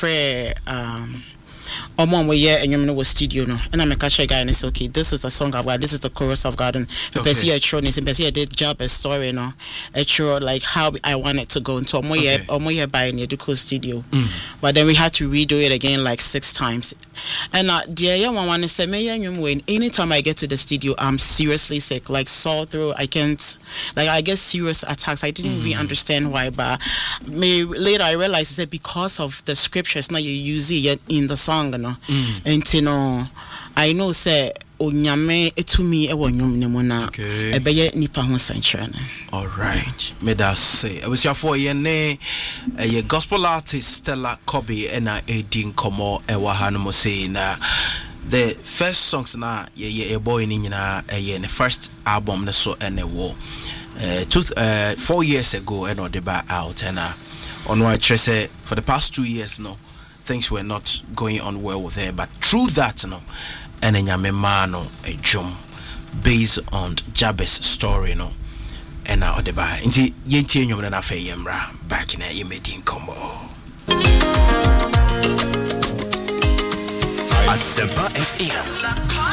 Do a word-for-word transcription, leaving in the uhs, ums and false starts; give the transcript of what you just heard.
frɛ um Omo we yeah and you know studio no and I'm a cashier guy and it's okay, this is the song I've got, this is the chorus I've got, and Bessie a true and Bessie did job a story no a true like how I want it to go into Omo yeah Omo yeah by in the studio. Mm. But then we had to redo it again like six times. And uh dear young one wanna say me and when anytime I get to the studio I'm seriously sick, like sore throat, I can't, like I get serious attacks. I didn't mm. really understand why, but me later I realized that because of the scriptures now you use it in the song no. Mm. And you know I know say onyame etumi e wonyum ne mu na ebeye nipa ho sanchire. All right, me da say I was your for ye ne a gospel artist Stella Kobe and a edin komo e wa hanom say na the first songs na ye ye a boy ni nyina e the first album na so ene wo uh, two, uh four years ago and the bar out and uh on what I say for the past two years no things were not going on well with her, but through that no and enyame ma no a jom based on Jabez story no and now the bar inti yentie nyom na fe yemra back in a yemedin combo Asempa F M.